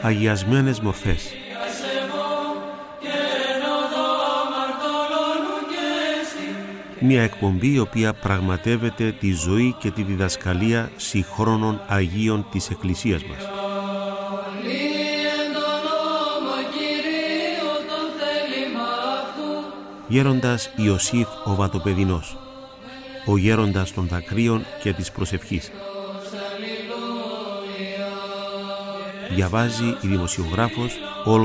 αγιασμένες μορφές. Μια εκπομπή η οποία πραγματεύεται τη ζωή και τη διδασκαλία συγχρόνων Αγίων της Εκκλησίας μας. Γέροντας Ιωσήφ ο Βατοπεδινός, ο γέροντας των δακρύων και της προσευχής. Διαβάζει η δημοσιογράφος Όλγα